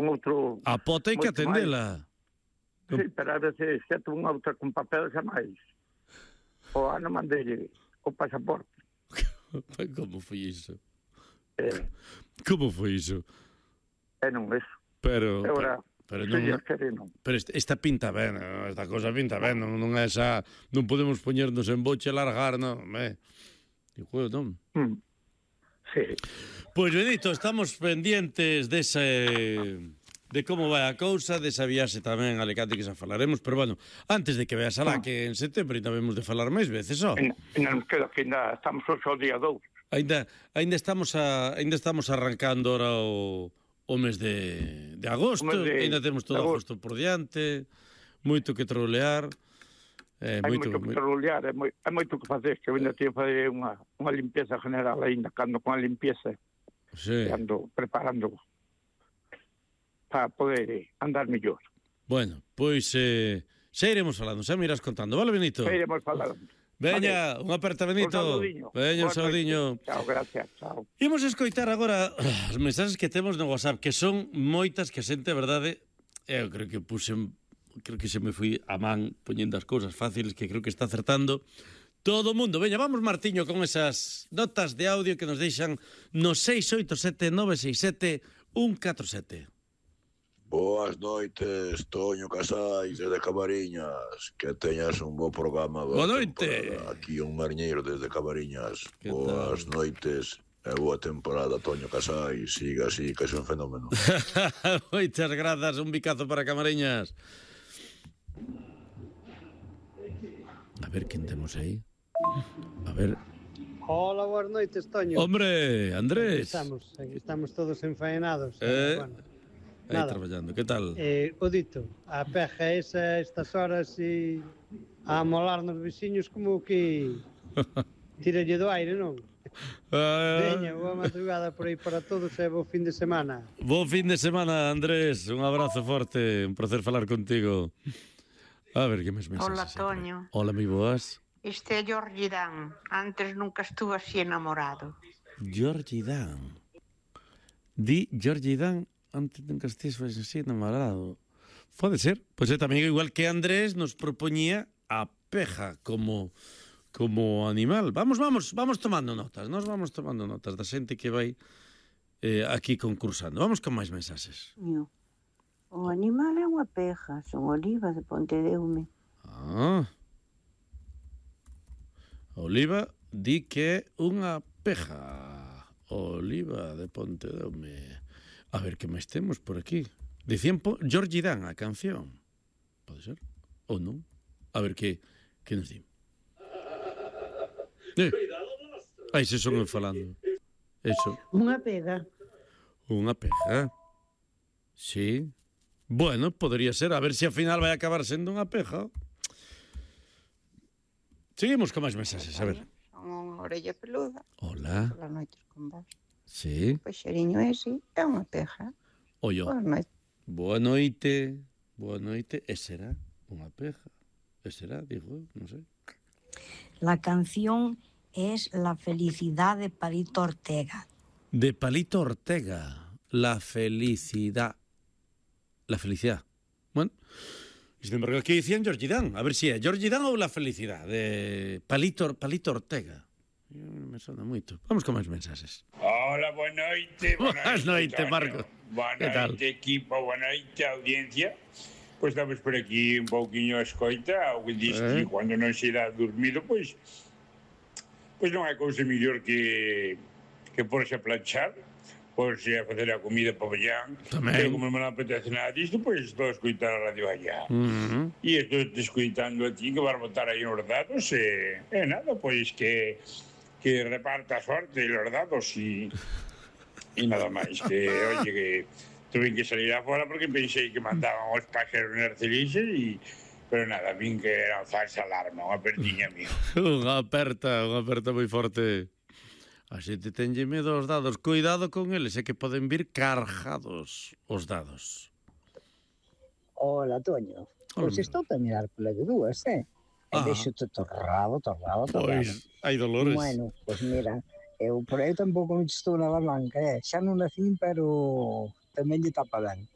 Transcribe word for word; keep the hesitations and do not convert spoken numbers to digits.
un outro... A pota hai que atendela. Sí, pero a veces xeto unha outra con papel xa máis. O ano mandei o pasaporte. Como foi iso? Eh, Como foi iso? e non eso. Pero... Agora, pero, pero non, non... quere, non. Pero esta pinta ben, esta cosa pinta ben, non, non é esa... Non podemos poñernos en boche e largar, non, me... Digo, non? Mm. Sí. Pois, Benito, estamos pendientes dese... de como vai a cousa, desa viaxe tamén a Alicante que xa falaremos, pero bueno, antes de que veas alá, que en setembro ainda vemos de falar máis veces, ó. E non queda que ainda estamos hoxe ao día dous. Ainda, ainda estamos a, ainda estamos arrancando ahora o, o mes de, de agosto, de, ainda temos todo agosto. agosto por diante, moito que trolear. Eh, hai moito, moito que trolear, hai moito, moito que facer, que eu ainda teño que fazer unha, unha limpieza general ainda, cando con a limpieza, sí. ando preparando para poder andar mellor. Bueno, pois eh, xa iremos falando, xa me irás contando, vale, Benito? Xa iremos falando. Veña, vale. Unha aperta, Benito. Un saludiño. Veña, un saludiño. Chao, gracias, chao. Imos escoitar agora as mensaxes que temos no WhatsApp, que son moitas que a xente, a verdade, eu creo que puse, creo que se me fui a man poñendo as cousas fáciles, que creo que está acertando todo o mundo. Veña, vamos, Martiño, con esas notas de audio que nos deixan no seis oito sete nove seis sete un catro sete. Boas noites, Toño Casais, desde Camariñas. Que teñas un bo programa. Boa noite. Aquí un mariñeiro desde Camariñas. Boas tal? noites e boa temporada, Toño Casais. Siga así, que é un fenómeno. Moitas grazas, un bicazo para Camariñas. A ver, quen temos aí? A ver... Hola, boas noites, Toño. Hombre, Andrés. Aquí estamos, aquí estamos todos enfaenados. Eh... Bueno. Aí Nada. traballando, que tal? Eh, o dito, a peja esa estas horas e a molar nos veciños como que tiralle do aire, non? Uh... Veña, boa madrugada por aí para todos e bo fin de semana. Bo fin de semana, Andrés. Un abrazo forte, un placer falar contigo. A ver, que mes mensaxes. Hola, Toño. Hola, moi boas. Este é Jorge Dan. Antes nunca estuve así enamorado. Jorge Dan. Di Jorge Dan. Antes nunca estés así enamorado. Pode ser. Pois é tamén igual que Andrés nos propoñía a peja como como animal. Vamos, vamos, vamos tomando notas. Nos vamos tomando notas da xente que vai eh, aquí concursando. Vamos con máis mensaxes. O animal é unha peja, son Oliva de Pontedeume. Ah. Oliva di que é unha peja. Oliva de Pontedeume. A ver, que máis temos por aquí? Dicían Jorge Dan, a canción. Pode ser? Ou non? A ver, que, que nos di? Eh. Aí se son eu falando. Eso. Unha pega. Unha peja. Sí. Bueno, podría ser. A ver se ao final vai acabar sendo unha peja. Seguimos con máis mensaxes, a ver. Son unha orella peluda. Hola. Polas noites con vos. Sí. Pois xeriño ese é unha peja. Ollo. Boa noite. Boa noite. Boa noite. E será unha peja. E será, digo, non sei. La canción es La felicidad de Palito Ortega. De Palito Ortega. La felicidad. La felicidad. Bueno, sin embargo, aquí dicían Jorge Dan. A ver si é Jorge Dan ou La felicidad de Palito, Palito Ortega. Me sona moito. Vamos con máis mensaxes. Hola, boa noite. Boa noite, Marco. Boa noite, equipo. Boa noite, audiencia. Pois estamos por aquí un pouquiño a escoita. O que diz que cando non se dá dormido, pois pois non hai cousa mellor que que porse a planchar, porse a facer a comida para mañán. Pero como non me apetece nada disto, pois estou a escoitar a radio allá. Uh-huh. E estou te escoitando a ti que vas botar aí os datos e, e nada, pois que que reparta sorte los dados y, y nada máis. Que, oye, que tuve que salir afuera porque pensei que mandaban os pájaros nercelices y pero nada, vin que era falsa alarma, unha perdiña mía. Unha aperta, unha aperta moi forte. A xente tenlle medo aos dados. Cuidado con eles, é que poden vir cargados os dados. Hola, Toño. Pois estou a mirar pola de dúas, eh? E deixo-te torrado, torrado, torrado. Pois, hai dolores. Bueno, pois mira, eu por aí tampouco me estou nada blanca, eh? Xa non nacín, pero tamén lle tapa ben.